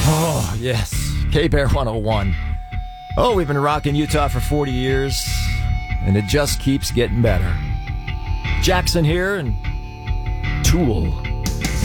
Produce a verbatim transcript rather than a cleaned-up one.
Oh, yes. K-Bear one oh one. Oh, we've been rocking Utah for forty years, and it just keeps getting better. Jackson here, and Tool.